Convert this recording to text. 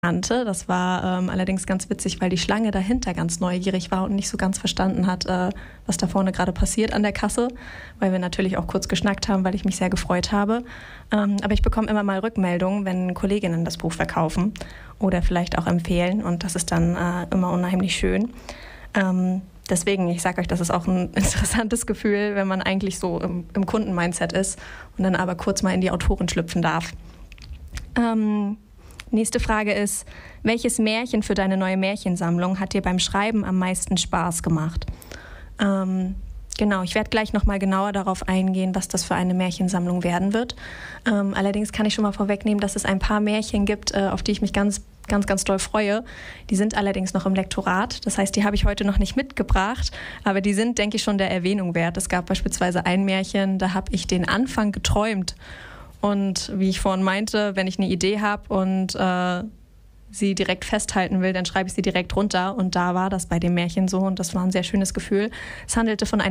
kannte. Das war allerdings ganz witzig, weil die Schlange dahinter ganz neugierig war und nicht so ganz verstanden hat, was da vorne gerade passiert an der Kasse, weil wir natürlich auch kurz geschnackt haben, weil ich mich sehr gefreut habe. Aber ich bekomme immer mal Rückmeldungen, wenn Kolleginnen das Buch verkaufen oder vielleicht auch empfehlen, und das ist dann immer unheimlich schön. Deswegen, ich sage euch, das ist auch ein interessantes Gefühl, wenn man eigentlich so im Kundenmindset ist und dann aber kurz mal in die Autorin schlüpfen darf. Nächste Frage ist, welches Märchen für deine neue Märchensammlung hat dir beim Schreiben am meisten Spaß gemacht? Genau, ich werde gleich nochmal genauer darauf eingehen, was das für eine Märchensammlung werden wird. Allerdings kann ich schon mal vorwegnehmen, dass es ein paar Märchen gibt, auf die ich mich ganz doll freue. Die sind allerdings noch im Lektorat. Das heißt, die habe ich heute noch nicht mitgebracht, aber die sind, denke ich, schon der Erwähnung wert. Es gab beispielsweise ein Märchen, da habe ich den Anfang geträumt. Und wie ich vorhin meinte, wenn ich eine Idee habe und sie direkt festhalten will, dann schreibe ich sie direkt runter. Und da war das bei dem Märchen so und das war ein sehr schönes Gefühl. Es handelte von einem